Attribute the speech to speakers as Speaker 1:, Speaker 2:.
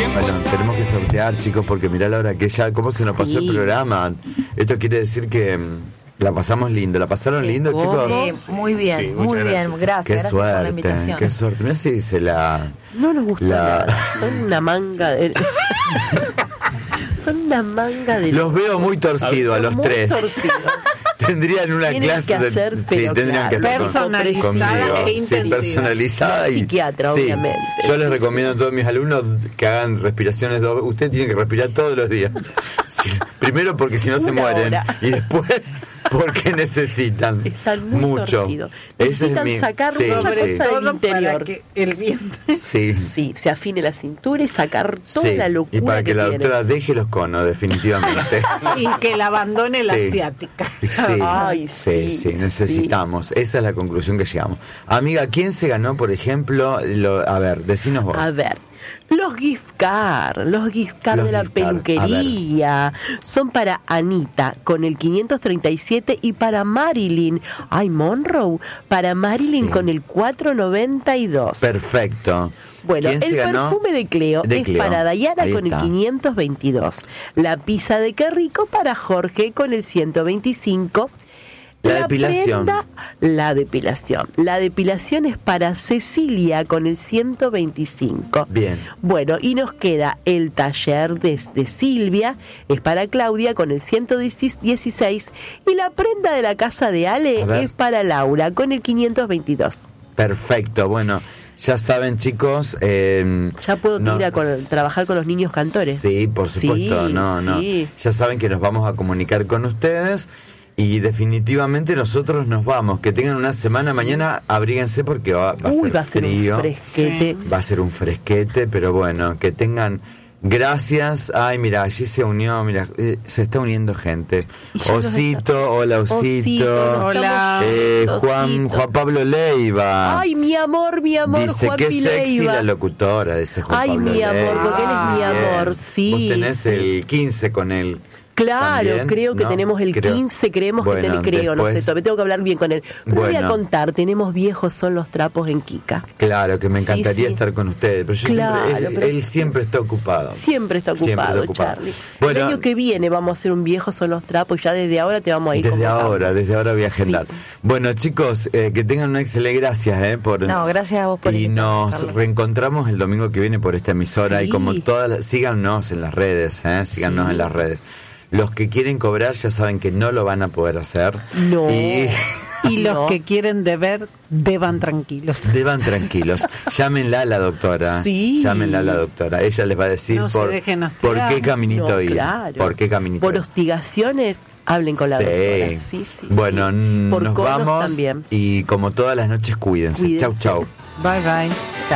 Speaker 1: Bueno, tenemos que sortear, chicos, porque mirá la hora que ya, cómo se nos pasó el programa. Esto quiere decir que la pasamos lindo. ¿La pasaron lindo, chicos?
Speaker 2: Sí, muy bien, muy bien. Gracias,
Speaker 1: Qué
Speaker 2: gracias
Speaker 1: suerte,
Speaker 2: por la invitación.
Speaker 1: qué suerte. Mirá si dice la...
Speaker 3: No nos gustó nada. Son una manga de... Son una manga de...
Speaker 1: Los veo muy torcidos a los tres. Tendrían una clase de... Sí, tendrían que hacer
Speaker 4: personalizada e intensiva.
Speaker 1: Sí, personalizada y...
Speaker 3: Psiquiatra, obviamente.
Speaker 1: Yo les recomiendo a todos mis alumnos que hagan respiraciones dobles. Ustedes tienen que respirar todos los días. Sí, primero porque si no se mueren. Y después... porque necesitan mucho.
Speaker 3: Necesitan sacar una cosa del interior.
Speaker 4: Para que el vientre
Speaker 3: se afine la cintura y sacar toda la locura.
Speaker 1: Y para que la doctora
Speaker 3: tienes.
Speaker 1: deje los conos, definitivamente.
Speaker 4: Y que la abandone la asiática.
Speaker 1: Sí, necesitamos. Esa es la conclusión que llegamos. Amiga, ¿quién se ganó, por ejemplo? A ver, decinos vos.
Speaker 3: A ver. Los gift cards de la peluquería son para Anita con el 537 y para Marilyn, Monroe, para Marilyn con el 492.
Speaker 1: Perfecto.
Speaker 3: Bueno, el perfume de Cleo es para Dayana con el 522. La pizza de Qué Rico para Jorge con el 125. La depilación es para Cecilia con el 125.
Speaker 1: Bien.
Speaker 3: Bueno, y nos queda el taller de Silvia, es para Claudia con el 116. Y la prenda de la casa de Ale es para Laura con el 522.
Speaker 1: Perfecto, bueno. Ya saben, chicos...
Speaker 3: ya puedo ir a trabajar con los niños cantores.
Speaker 1: Sí, por supuesto. Ya saben que nos vamos a comunicar con ustedes. Y definitivamente nosotros nos vamos. Que tengan una semana mañana, abríguense porque va a ser frío. Va a ser un fresquete, pero bueno, que tengan... Gracias. Ay, mira, allí se unió, se está uniendo gente. Osito, hola Osito.
Speaker 4: Hola.
Speaker 1: Juan Pablo Leiva.
Speaker 3: Ay, mi amor,
Speaker 1: dice,
Speaker 3: Juan
Speaker 1: qué
Speaker 3: Leiva.
Speaker 1: Sexy la locutora, dice Juan Pablo
Speaker 3: mi
Speaker 1: Leiva.
Speaker 3: amor, porque él es mi amor, sí.
Speaker 1: Vos tenés el 15 con él.
Speaker 3: Claro,
Speaker 1: ¿también?
Speaker 3: creo que tenemos el 15, creemos que tenemos, no sé, todavía tengo que hablar bien con él. Pero voy a contar, tenemos Viejos son los trapos en Kika.
Speaker 1: Claro, que me encantaría estar con ustedes, pero él siempre está ocupado.
Speaker 3: Siempre está ocupado, Charlie.
Speaker 1: Bueno,
Speaker 3: el año que viene vamos a hacer un Viejos son los trapos y ya desde ahora te vamos a ir
Speaker 1: desde ahora voy a agendar. Bueno, chicos, que tengan una excelente gracias
Speaker 2: gracias a vos por
Speaker 1: y nos reencontramos el domingo que viene por esta emisora y como todas, síganos en las redes, síganos en las redes. Los que quieren cobrar ya saben que no lo van a poder hacer.
Speaker 3: No.
Speaker 4: Y los que quieren deber, deban tranquilos. Llámenla a la doctora. Llámenla a la doctora. Ella les va a decir por qué caminito ir. Claro.
Speaker 1: Por qué caminito.
Speaker 3: Por hostigaciones, hablen con la doctora.
Speaker 1: Bueno,
Speaker 3: por
Speaker 1: nos vamos
Speaker 3: también.
Speaker 1: Y como todas las noches, cuídense. Chau.
Speaker 4: Bye.